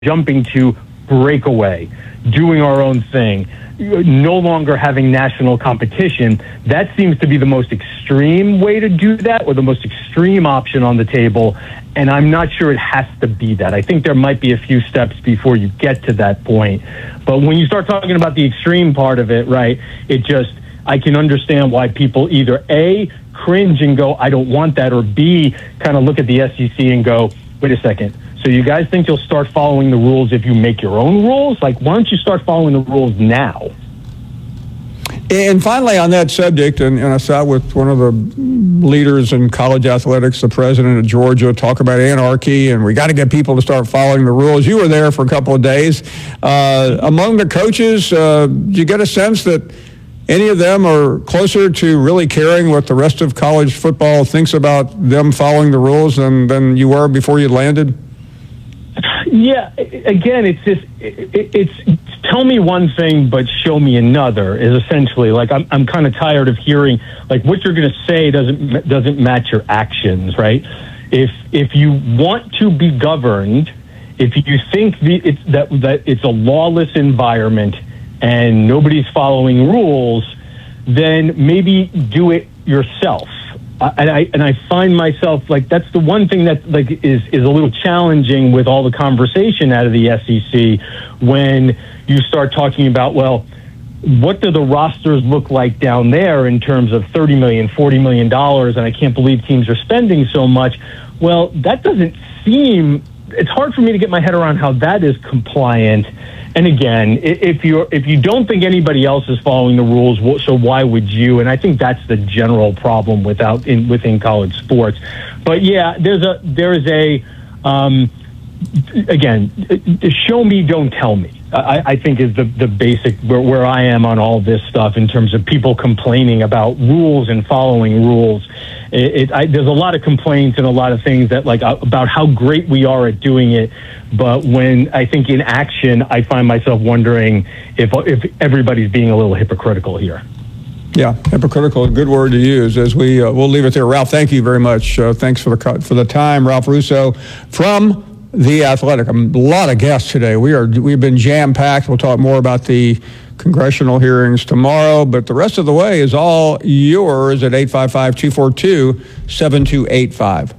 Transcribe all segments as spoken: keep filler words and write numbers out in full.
jumping to breakaway, doing our own thing, no longer having national competition. That seems to be the most extreme way to do that, or the most extreme option on the table. And I'm not sure it has to be that. I think there might be a few steps before you get to that point. But when you start talking about the extreme part of it, right, it just, I can understand why people either A, cringe and go, I don't want that, or B, kind of look at the S E C and go, wait a second. So you guys think you'll start following the rules if you make your own rules? Like, why don't you start following the rules now? And finally, on that subject, and, and I sat with one of the leaders in college athletics, the president of Georgia, talk about anarchy, and we got to get people to start following the rules. You were there for a couple of days. Uh, among the coaches, uh, do you get a sense that any of them are closer to really caring what the rest of college football thinks about them following the rules than, than you were before you landed? Yeah, again, it's just, it, it's tell me one thing but show me another is essentially, like, I'm I'm kind of tired of hearing, like, what you're going to say doesn't doesn't match your actions, right? If if you want to be governed, if you think the, it's, that that it's a lawless environment and nobody's following rules, then maybe do it yourself. And I and I find myself, like, that's the one thing that, like, is is a little challenging with all the conversation out of the S E C when you start talking about, well, what do the rosters look like down there in terms of thirty million dollars, forty million dollars, and I can't believe teams are spending so much. Well, that doesn't seem, it's hard for me to get my head around how that is compliant. And again, if you if you don't think anybody else is following the rules, so why would you? And I think that's the general problem without in within college sports. But yeah, there's a there is a um, again, show me, don't tell me. I, I think is the the basic where, where I am on all this stuff in terms of people complaining about rules and following rules. It, it, I, there's a lot of complaints and a lot of things that, like, about how great we are at doing it. But when I think in action, I find myself wondering if if everybody's being a little hypocritical here. Yeah, hypocritical, a good word to use. As we uh, we'll leave it there. Ralph, thank you very much. Uh, thanks for the for the time, Ralph Russo from The Athletic. A lot of guests today. We are we've been jam packed. We'll talk more about the congressional hearings tomorrow, but the rest of the way is all yours at eight five five, two four two, seven two eight five.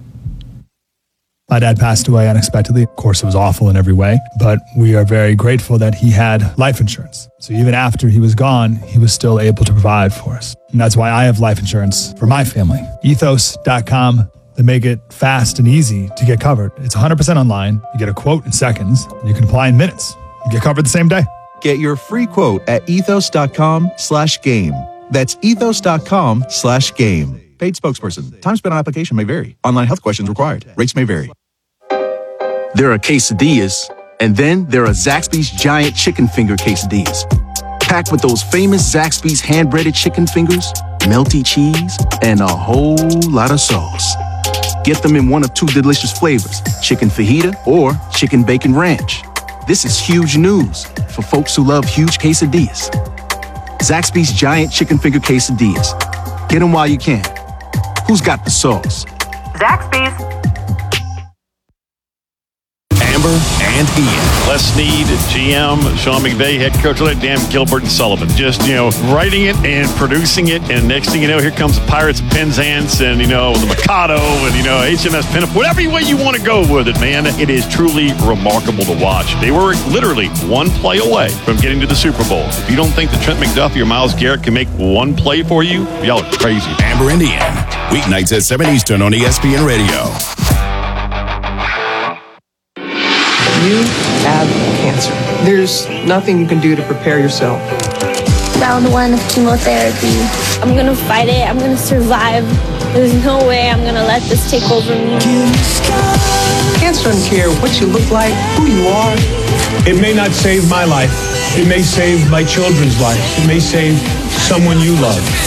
My dad passed away unexpectedly. Of course, it was awful in every way, but we are very grateful that he had life insurance. So even after he was gone, he was still able to provide for us. And that's why I have life insurance for my family. ethos dot com. They make it fast and easy to get covered. It's one hundred percent online. You get a quote in seconds. You can apply in minutes. You get covered the same day. Get your free quote at ethos dot com slash game. That's ethos dot com slash game. Paid spokesperson. Time spent on application may vary. Online health questions required. Rates may vary. There are quesadillas, and then there are Zaxby's giant chicken finger quesadillas. Packed with those famous Zaxby's hand-breaded chicken fingers, melty cheese, and a whole lot of sauce. Get them in one of two delicious flavors, chicken fajita or chicken bacon ranch. This is huge news for folks who love huge quesadillas. Zaxby's giant chicken finger quesadillas. Get them while you can. Who's got the sauce? Zaxby's. Amber and Ian. Les Snead, G M, Sean McVay, head coach, Dan Gilbert and Sullivan. Just, you know, writing it and producing it, and next thing you know, here comes the Pirates of Penzance and, you know, the Mikado and, you know, H M S Pinup, whatever way you want to go with it, man. It is truly remarkable to watch. They were literally one play away from getting to the Super Bowl. If you don't think that Trent McDuffie or Myles Garrett can make one play for you, y'all are crazy. Amber and Ian, weeknights at seven Eastern on E S P N Radio. You have cancer. There's nothing you can do to prepare yourself. Round one of chemotherapy. I'm gonna fight it. I'm gonna survive. There's no way I'm gonna let this take over me. Cancer doesn't care what you look like, who you are. It may not save my life. It may save my children's life. It may save someone you love.